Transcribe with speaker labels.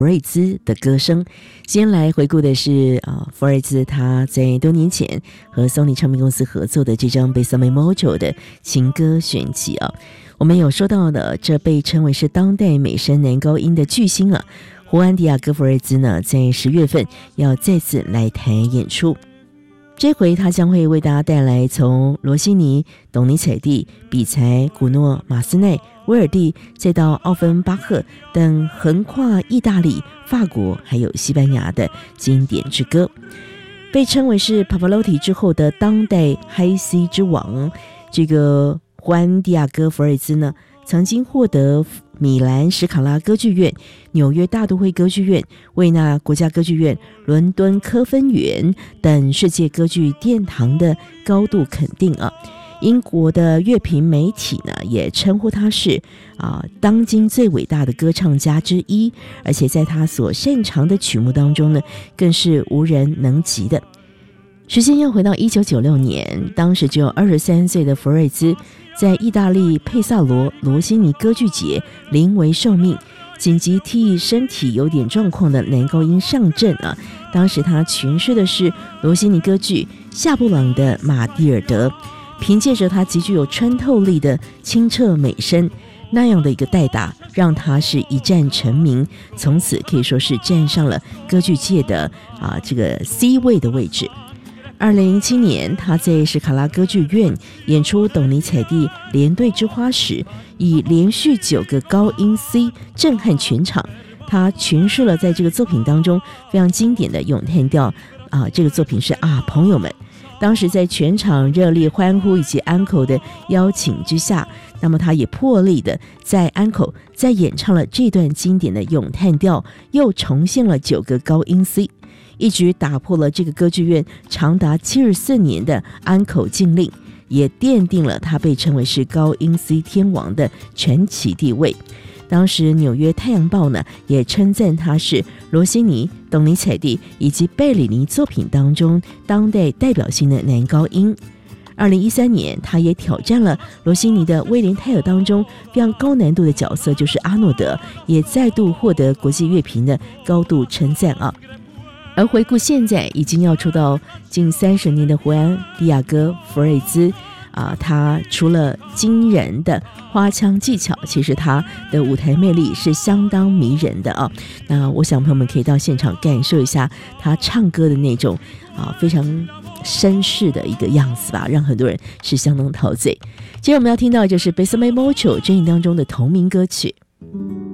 Speaker 1: 福瑞兹的歌声。先来回顾的是福瑞兹他在多年前和 Sony 唱片公司合作的这张 Besame Mojo 的情歌选集啊。我们有说到的，这被称为是当代美声男高音的巨星啊，胡安迪亚戈福瑞兹呢，在10月份要再次来台演出。这回他将会为大家带来从罗西尼、董尼采蒂、比才、古诺、马斯奈、威尔第，再到奥芬巴赫等横跨意大利、法国还有西班牙的经典之歌，被称为是帕瓦罗蒂之后的当代嗨 C 之王。这个胡安迪亚戈福瑞兹呢，曾经获得米兰史卡拉歌剧院、纽约大都会歌剧院、维纳国家歌剧院、伦敦科芬园等世界歌剧殿堂的高度肯定啊。英国的乐评媒体呢，也称呼他是当今最伟大的歌唱家之一，而且在他所擅长的曲目当中呢，更是无人能及的。时间要回到1996年，当时只有23岁的福瑞兹在意大利佩萨罗罗西尼歌剧节临危受命，紧急替身体有点状况的男高音上阵啊。当时他诠释的是罗西尼歌剧夏布朗的马蒂尔德，凭借着他极具有穿透力的清澈美声，那样的一个代打，让他是一战成名，从此可以说是站上了歌剧界的这个 C 位的位置。2007年，他在史卡拉歌剧院演出董尼采蒂连队之花时，以连续9个高音 C 震撼全场。他诠释了在这个作品当中非常经典的咏叹调这个作品是朋友们。当时在全场热烈欢呼以及安可的邀请之下，那么他也破例的在安可再演唱了这段经典的咏叹调，又重现了9个高音 C，一举打破了这个歌剧院长达74年的安可禁令，也奠定了他被称为是高音 C 天王的传奇地位。当时纽约太阳报呢，也称赞他是罗西尼、董尼采蒂以及贝里尼作品当中当代代表性的男高音。2013年，他也挑战了罗西尼的威廉泰尔当中非常高难度的角色，就是阿诺德，也再度获得国际乐评的高度称赞啊。而回顾现在已经要出道近30年的胡安迪亚戈福瑞兹他除了惊人的花腔技巧，其实他的舞台魅力是相当迷人的啊。那我想朋友们可以到现场感受一下他唱歌的那种非常绅士的一个样子吧，让很多人是相当陶醉。接着我们要听到的就是 Besame Mojo 专辑当中的同名歌曲。